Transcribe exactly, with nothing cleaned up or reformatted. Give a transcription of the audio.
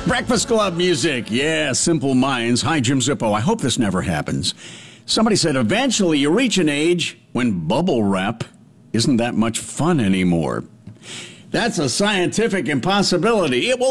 Breakfast Club music. Yeah, Simple Minds. Hi, Jim Zippo. I hope this never happens. Somebody said eventually you reach an age when bubble wrap isn't that much fun anymore. That's a scientific impossibility. It will